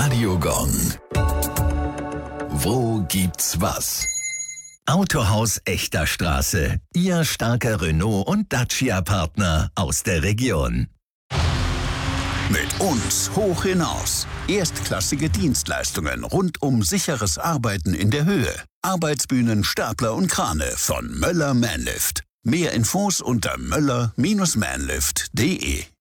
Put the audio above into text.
Radiogong. Wo gibt's was? Autohaus Echter Straße. Ihr starker Renault- und Dacia-Partner aus der Region. Mit uns hoch hinaus. Erstklassige Dienstleistungen rund um sicheres Arbeiten in der Höhe. Arbeitsbühnen, Stapler und Krane von Möller Manlift. Mehr Infos unter möller-manlift.de.